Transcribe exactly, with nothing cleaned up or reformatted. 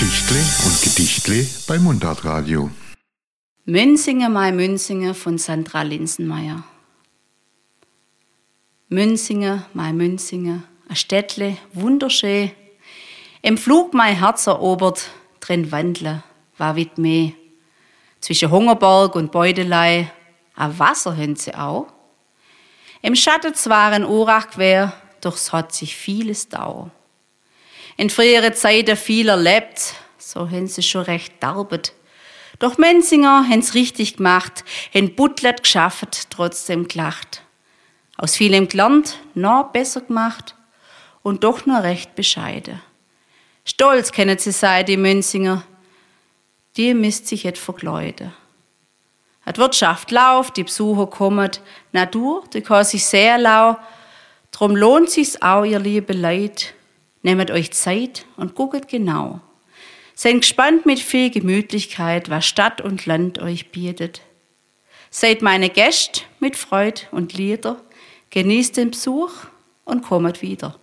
Geschichtle und Gedichtle bei Mundartradio. Münsinge, mei Münsinge von Sandra Linsenmeier. Münsinge, mei Münsinge, a Städtle, wunderschön. Im Flug mei Herz erobert, drin wandle, war wit meh. Zwischen Hungerberg und Beutelei, a Wasser hön sie auch. Im Schatten zwar ein Urach quer, doch es hat sich vieles dau. In frühere Zeiten viel erlebt, so hön sie schon recht darbet. Doch Münsinger hen's richtig gemacht, hen Buttlet geschafft, trotzdem gelacht. Aus vielem gelernt, noch besser gemacht und doch nur recht bescheiden. Stolz kennen sie sein, die Münsinger, die müsst sich et verkleiden. Die Wirtschaft läuft, die Besucher kommen, Natur, die kann sich sehr lau, drum lohnt sich's auch, ihr liebe Leid, nehmt euch Zeit und guckt genau. Seid gespannt mit viel Gemütlichkeit, was Stadt und Land euch bietet. Seid meine Gäste mit Freud und Lieder, genießt den Besuch und kommt wieder.